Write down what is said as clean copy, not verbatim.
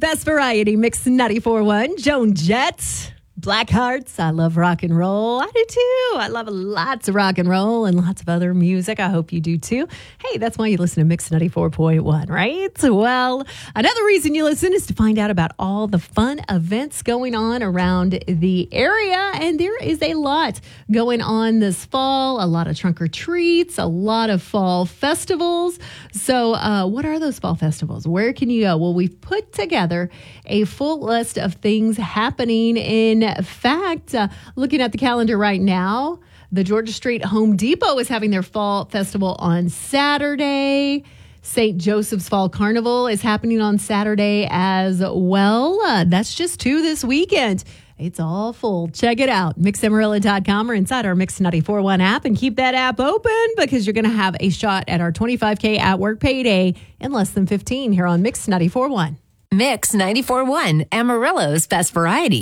best variety, Mix 94.1. Joan Jett, Black Hearts. I love rock and roll. I do too. I love lots of rock and roll and lots of other music. I hope you do too. Hey, that's why you listen to Mix 94.1, right? Well, another reason you listen is to find out about all the fun events going on around the area. And there is a lot going on this fall, a lot of trunk or treats, a lot of fall festivals. So what are those fall festivals? Where can you go? Well, we've put together a full list of things happening. In fact, looking at the calendar right now, the Georgia Street Home Depot is having their fall festival on Saturday. St. Joseph's Fall Carnival is happening on Saturday as well. That's just 2 this weekend. It's all full. Check it out. MixAmarillo.com or inside our Mix 94.1 app, and keep that app open because you're going to have a shot at our $25K at work payday in less than 15 here on Mix 94.1. Mix 94.1, Amarillo's best variety.